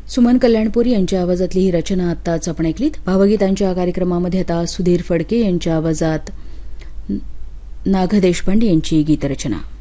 सुमन कल्याणपुरी यांच्या आवाजातली ही रचना आत्ताच आपण ऐकलीत. भावगीतांच्या कार्यक्रमामध्ये आता सुधीर फडके यांच्या आवाजात नाग देशपांडे यांची गीतरचना.